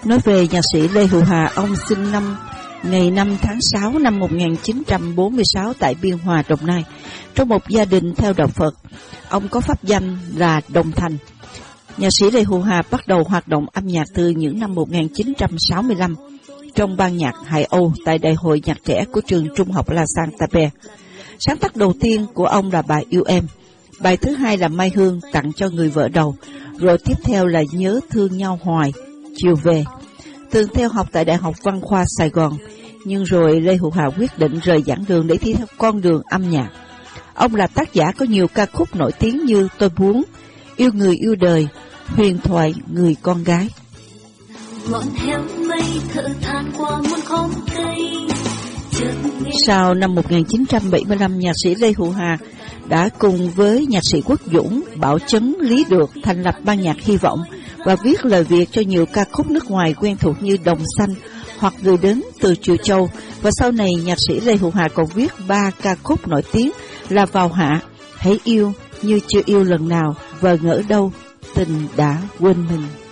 Nói về nhạc sĩ Lê Hữu Hà, ông sinh ngày 5 tháng 6 năm 1946 tại Biên Hòa, Đồng Nai, trong một gia đình theo đạo Phật. Ông có pháp danh là Đồng Thành. Nhạc sĩ Lê Hữu Hà bắt đầu hoạt động âm nhạc từ những năm 1965 trong ban nhạc Hải Âu tại Đại hội Nhạc trẻ của trường Trung học La Salle Pe. Sáng tác đầu tiên của ông là bài Yêu Em, bài thứ hai là Mai Hương tặng cho người vợ đầu, rồi tiếp theo là Nhớ Thương Nhau Hoài, Chiều Về. Từng theo học tại Đại học Văn khoa Sài Gòn, nhưng rồi Lê Hữu Hà quyết định rời giảng đường để đi theo con đường âm nhạc. Ông là tác giả có nhiều ca khúc nổi tiếng như Tôi Muốn, Yêu Người Yêu Đời, Huyền Thoại Người Con Gái. Sau năm 1975, nhạc sĩ Lê Hữu Hà đã cùng với nhạc sĩ Quốc Dũng, Bảo Chấn, Lý Được thành lập ban nhạc Hy Vọng và viết lời Việt cho nhiều ca khúc nước ngoài quen thuộc như Đồng Xanh hoặc Gửi Đến Từ Chùa Châu. Và sau này, nhạc sĩ Lê Hữu Hà còn viết 3 ca khúc nổi tiếng là Vào Hạ, Hãy Yêu Như Chưa Yêu Lần Nào và Ngỡ Đâu Tình Đã Quên Mình.